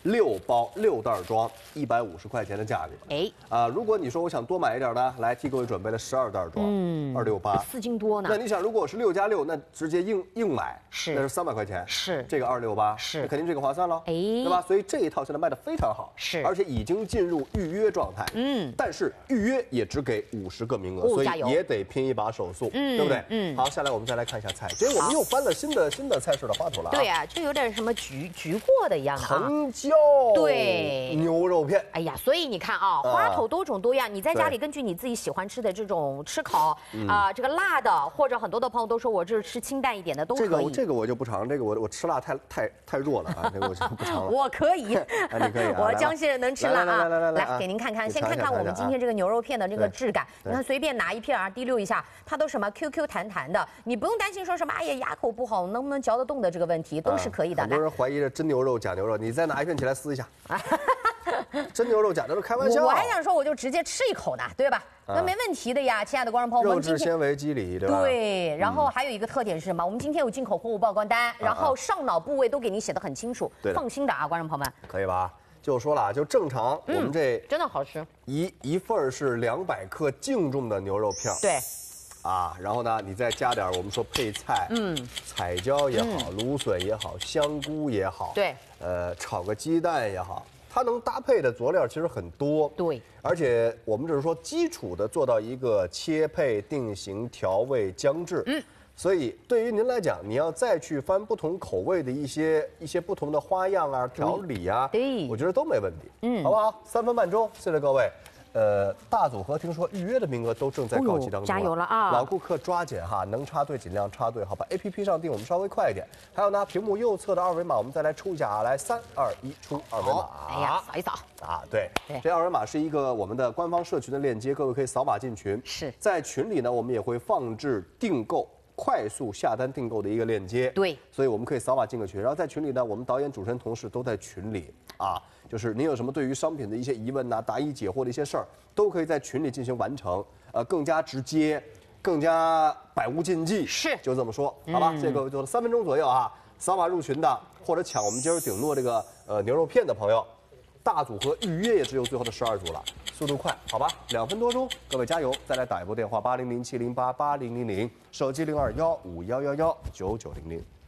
6袋装，150块钱的价格。如果你说我想多买一点呢，来替各位准备了12袋装，268，4 斤多呢。 那你想，如果我是6+6，那直接硬买， 是那是300块钱， 是这个268， 是肯定这个划算了，对吧？所以这一套现在卖的非常好， 是， 而且已经进入预约状态，但是预约也只给50个名额，所以也得拼一把手速，对不对？好，下来我们再来看一下菜，这我们又翻了新的菜式的花头了， 对啊，这有点什么焗过的一样的啊， 藤椒对牛肉片， 哎呀，所以你看啊，花头多种多样，你在家里根据你自己喜欢吃的这种吃烤这个辣的，或者很多的朋友都说我这是吃清淡一点的都可以。 这个我就不尝，这个我吃辣太弱了啊，这个我就不尝了。 我可以， 你可以， 我江西人能吃辣啊。 来给您看看，先看看我们今天这个牛肉片的这个质感。你看随便拿一片啊，滴溜一下，它都什么 QQ 弹弹的，你不用担心说什么哎呀牙口不好，能不能嚼得动的这个问题，都是可以的。 很多人怀疑这真牛肉假牛肉，你再拿一片起来撕一下。真牛肉假牛肉，开玩笑。 我还想说，我就直接吃一口呢，对吧？那没问题的呀，亲爱的观众朋友们。 肉质纤维肌理，对吧？ 对，然后还有一个特点是什么？我们今天有进口货物报关单，然后上脑部位都给您写得很清楚，放心的啊，观众朋友们。 可以吧？就说了啊，就正常，我们这真的好吃。 一份是200克净重的牛肉片。 对。 然后呢，你再加点我们说配菜，彩椒也好，芦笋也好，香菇也好， 对， 炒个鸡蛋也好，它能搭配的佐料其实很多， 对， 而且我们只是说基础的做到一个切配、定型、调味、姜制，所以对于您来讲，你要再去翻不同口味的一些不同的花样啊、调理啊， 对， 我觉得都没问题，好不好？3分半钟，谢谢各位。大组合听说预约的名额都正在告急当中， 加油了啊！ 老顾客抓紧哈，能插队尽量插队，好吧 ？APP 上订我们稍微快一点。还有呢，屏幕右侧的二维码，我们再来抽一下啊！来，3、2、1，出二维码。 哎呀，扫一扫啊！对，这二维码是一个我们的官方社群的链接，各位可以扫码进群。 是在群里呢，我们也会放置订购。快速下单订购的一个链接， 对， 所以我们可以扫码进个群，然后在群里呢，我们导演、主持人、同事都在群里啊，就是您有什么对于商品的一些疑问呐、答疑解惑的一些事儿，都可以在群里进行完成，更加直接，更加百无禁忌， 是， 就这么说，好吧？谢谢各位，做了3分钟左右啊，扫码入群的或者抢我们今儿顶诺这个牛肉片的朋友。大组合预约也只有最后的12组了，速度快，好吧？2分多钟，各位加油！再来打一部电话8007088000，手机021511199000。